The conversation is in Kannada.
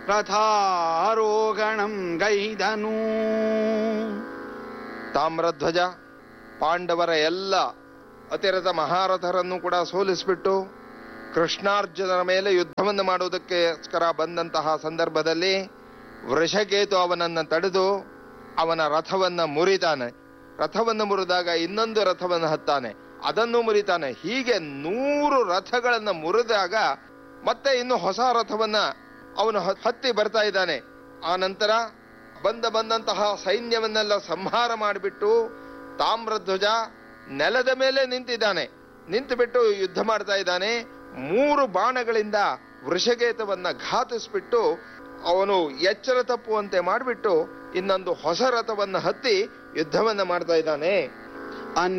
ರಥಾರೋಹಣಂ ಗೈದನು. ತಾಮ್ರಧ್ವಜ ಪಾಂಡವರ ಎಲ್ಲ ಅತಿರಥ ಮಹಾರಥರನ್ನು ಕೂಡ ಸೋಲಿಸಿಬಿಟ್ಟು ಕೃಷ್ಣಾರ್ಜುನರ ಮೇಲೆ ಯುದ್ಧವನ್ನು ಮಾಡುವುದಕ್ಕೋಸ್ಕರ ಬಂದಂತಹ ಸಂದರ್ಭದಲ್ಲಿ ವೃಷಕೇತು ಅವನನ್ನು ತಡೆದು ಅವನ ರಥವನ್ನು ಮುರಿತಾನೆ. ರಥವನ್ನು ಮುರಿದಾಗ ಇನ್ನೊಂದು ರಥವನ್ನು ಹತ್ತಾನೆ, ಅದನ್ನು ಮುರಿತಾನೆ. ಹೀಗೆ 100 ರಥಗಳನ್ನು ಮುರಿದಾಗ ಮತ್ತೆ ಇನ್ನು ಹೊಸ ರಥವನ್ನ ಅವನು ಹತ್ತಿ ಬರ್ತಾ ಇದ್ದಾನೆ. ಆ ನಂತರ ಬಂದಂತಹ ಸೈನ್ಯವನ್ನೆಲ್ಲ ಸಂಹಾರ ಮಾಡಿಬಿಟ್ಟು ತಾಮ್ರಧ್ವಜ ನೆಲದ ಮೇಲೆ ನಿಂತಿದ್ದಾನೆ. ನಿಂತುಬಿಟ್ಟು ಯುದ್ಧ ಮಾಡ್ತಾ ಇದ್ದಾನೆ. 3 ಬಾಣಗಳಿಂದ ವೃಷಕೇತವನ್ನ ಘಾತಿಸ್ಬಿಟ್ಟು ಅವನು ಎಚ್ಚರ ತಪ್ಪುವಂತೆ ಮಾಡಿಬಿಟ್ಟು ಇನ್ನೊಂದು ಹೊಸ ರಥವನ್ನು ಹತ್ತಿ ಯುದ್ಧವನ್ನ ಮಾಡ್ತಾ ಇದ್ದಾನೆ.